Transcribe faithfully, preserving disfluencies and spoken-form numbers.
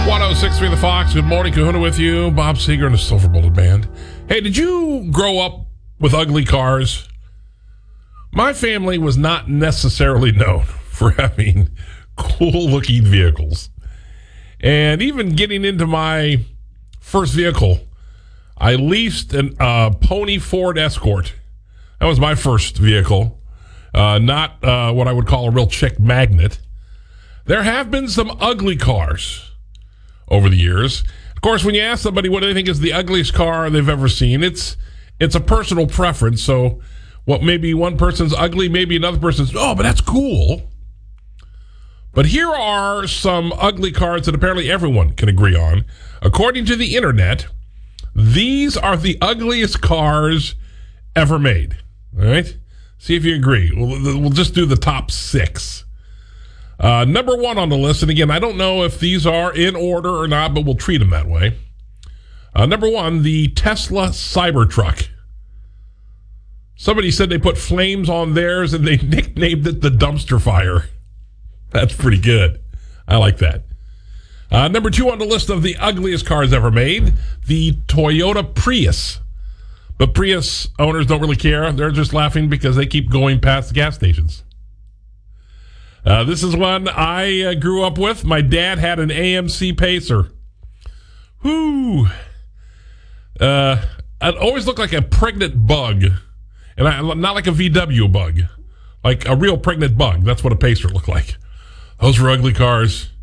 one oh six point three The Fox. Good morning, Kahuna with you. Bob Seger and the Silver Bullet Band. Hey, did you grow up with ugly cars? My family was not necessarily known for having cool-looking vehicles. And even getting into my first vehicle, I leased a uh, Pony Ford Escort. That was my first vehicle. Uh, not uh, what I would call a real chick magnet. There have been some ugly cars over the years. Of course, when you ask somebody what they think is the ugliest car they've ever seen, it's it's a personal preference. So what maybe one person's ugly, maybe another person's, oh, but that's cool. But here are some ugly cars that apparently everyone can agree on. According to the internet, these are the ugliest cars ever made. All right? See if you agree. We'll, we'll just do the top six. Uh, number one on the list, and again, I don't know if these are in order or not, but we'll treat them that way. Uh, number one, the Tesla Cybertruck. Somebody said they put flames on theirs and they nicknamed it the dumpster fire. That's pretty good. I like that. Uh, number two on the list of the ugliest cars ever made, the Toyota Prius. But Prius owners don't really care. They're just laughing because they keep going past the gas stations. Uh, this is one I uh, grew up with. My dad had an A M C Pacer. Whoo! Uh, it always looked like a pregnant bug. And I, not like a V W bug. Like a real pregnant bug. That's what a Pacer looked like. Those were ugly cars.